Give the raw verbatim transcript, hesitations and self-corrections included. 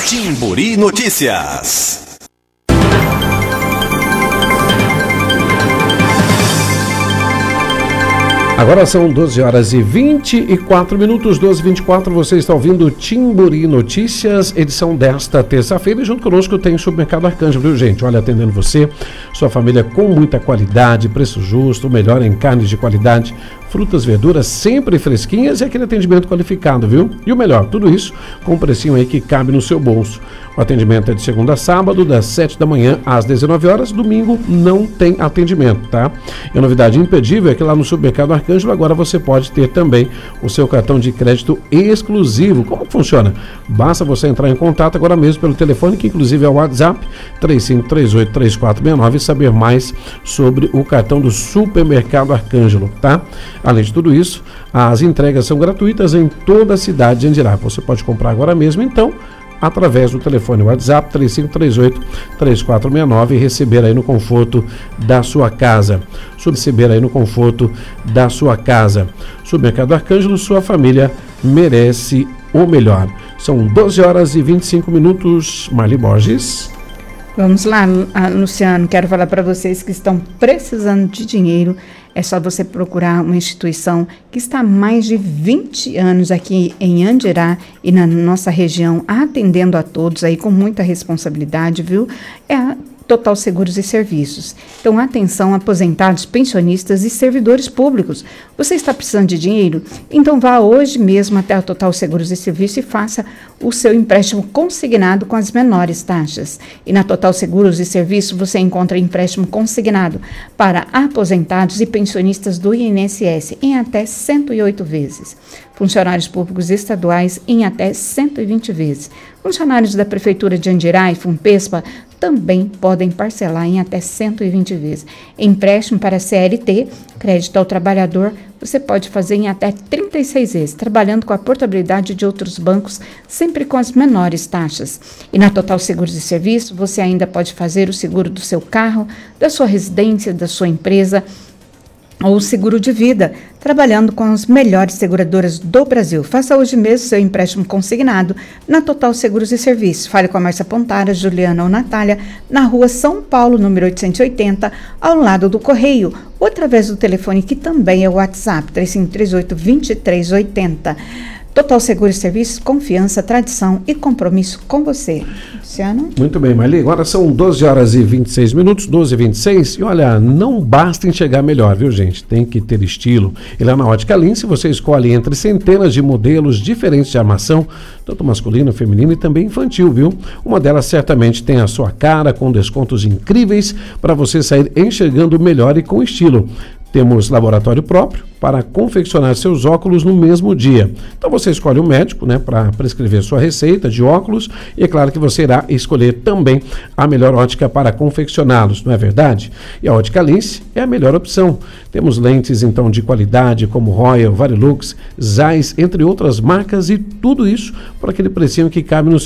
Timburi Notícias. Agora são doze horas e vinte e quatro minutos, doze e vinte e quatro, você está ouvindo Timburi Notícias, edição desta terça-feira, e junto conosco tem o Supermercado Arcângelo, viu, gente? Olha, atendendo você, sua família com muita qualidade, preço justo, o melhor em carnes de qualidade, frutas, verduras sempre fresquinhas e aquele atendimento qualificado, viu? E o melhor, tudo isso com um precinho aí que cabe no seu bolso. O atendimento é de segunda a sábado, das sete da manhã às dezenove horas, domingo não tem atendimento, tá? E a novidade imperdível é que lá no Supermercado Arcângelo agora você pode ter também o seu cartão de crédito exclusivo. Como que funciona? Basta você entrar em contato agora mesmo pelo telefone, que inclusive é o WhatsApp, três cinco três oito, três quatro seis nove, e saber mais sobre o cartão do Supermercado Arcângelo, tá? Além de tudo isso, as entregas são gratuitas em toda a cidade de Andirá. Você pode comprar agora mesmo, então, através do telefone WhatsApp três cinco três oito, três quatro seis nove e receber aí no conforto da sua casa. Receber aí no conforto da sua casa. Supermercado Arcângelo, sua família merece o melhor. São doze horas e vinte e cinco minutos. Marli Borges. Vamos lá, Luciano, quero falar para vocês que estão precisando de dinheiro. É só você procurar uma instituição que está há mais de vinte anos aqui em Andirá e na nossa região, atendendo a todos aí com muita responsabilidade, viu? É a Total Seguros e Serviços. Então, atenção, aposentados, pensionistas e servidores públicos. Você está precisando de dinheiro? Então, vá hoje mesmo até a Total Seguros e Serviços e faça o seu empréstimo consignado com as menores taxas. E na Total Seguros e Serviços você encontra empréstimo consignado para aposentados e pensionistas do I N S S em até cento e oito vezes. Funcionários públicos estaduais em até cento e vinte vezes. Funcionários da Prefeitura de Andirá e Funpespa também podem parcelar em até cento e vinte vezes. Empréstimo para C L T, crédito ao trabalhador, você pode fazer em até trinta e seis vezes, trabalhando com a portabilidade de outros bancos, sempre com as menores taxas. E na Total Seguros e Serviços, você ainda pode fazer o seguro do seu carro, da sua residência, da sua empresa, ou seguro de vida, trabalhando com as melhores seguradoras do Brasil. Faça hoje mesmo seu empréstimo consignado na Total Seguros e Serviços. Fale com a Márcia Pontara, Juliana ou Natália, na rua São Paulo, número oitocentos e oitenta, ao lado do Correio, ou através do telefone que também é o WhatsApp, três cinco três oito, dois três oito zero. Total Seguros e Serviços, confiança, tradição e compromisso com você. Luciano? Muito bem, Marli. Agora são doze horas e vinte e seis minutos, doze e vinte e seis. E olha, não basta enxergar melhor, viu, gente? Tem que ter estilo. E lá na Ótica Lince você escolhe entre centenas de modelos diferentes de armação, tanto masculino, feminino e também infantil, viu? Uma delas certamente tem a sua cara, com descontos incríveis para você sair enxergando melhor e com estilo. Temos laboratório próprio para confeccionar seus óculos no mesmo dia. Então você escolhe um médico, né, para prescrever sua receita de óculos e é claro que você irá escolher também a melhor ótica para confeccioná-los, não é verdade? E a Ótica Lince é a melhor opção. Temos lentes então de qualidade como Royal, Varilux, Zeiss, entre outras marcas e tudo isso por aquele precinho que cabe no